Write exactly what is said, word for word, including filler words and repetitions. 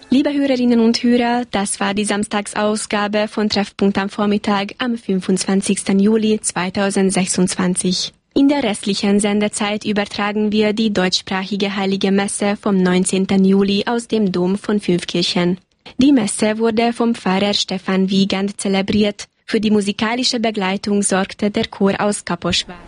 Liebe Hörerinnen und Hörer, das war die Samstagsausgabe von Treffpunkt am Vormittag am fünfundzwanzigsten Juli zweitausendsechsundzwanzig. In der restlichen Sendezeit übertragen wir die deutschsprachige Heilige Messe vom neunzehnten Juli aus dem Dom von Fünfkirchen. Die Messe wurde vom Pfarrer Stefan Wiegand zelebriert. Für die musikalische Begleitung sorgte der Chor aus Kaposvár.